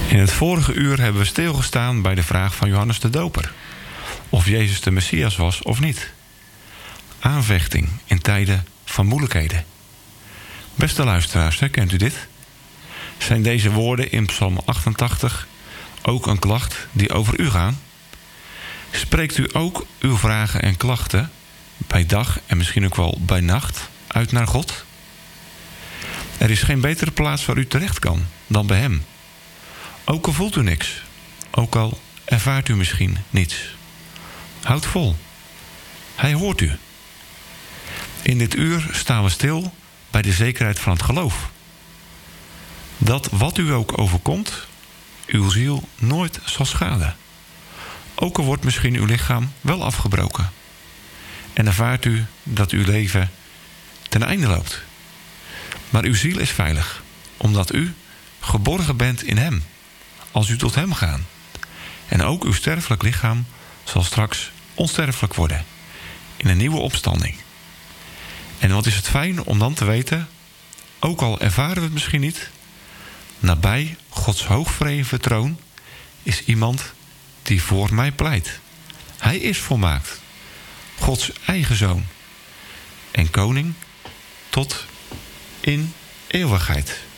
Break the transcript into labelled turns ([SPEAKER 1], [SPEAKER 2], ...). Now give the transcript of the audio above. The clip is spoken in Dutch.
[SPEAKER 1] In het vorige uur hebben we stilgestaan bij de vraag van Johannes de Doper. Of Jezus de Messias was of niet. Aanvechting in tijden van moeilijkheden. Beste luisteraars, herkent u dit? Zijn deze woorden in Psalm 88 ook een klacht die over u gaan? Spreekt u ook uw vragen en klachten bij dag en misschien ook wel bij nacht uit naar God? Er is geen betere plaats waar u terecht kan dan bij Hem. Ook al voelt u niks, ook al ervaart u misschien niets. Houd vol. Hij hoort u. In dit uur staan we stil bij de zekerheid van het geloof. Dat wat u ook overkomt, uw ziel nooit zal schaden. Ook al wordt misschien uw lichaam wel afgebroken. En ervaart u dat uw leven ten einde loopt. Maar uw ziel is veilig, omdat u geborgen bent in Hem. Als u tot Hem gaat. En ook uw sterfelijk lichaam zal straks onsterfelijk worden. In een nieuwe opstanding. En wat is het fijn om dan te weten, ook al ervaren we het misschien niet, nabij Gods hoogverheven troon is iemand die voor mij pleit. Hij is volmaakt. Gods eigen zoon. En koning tot in eeuwigheid.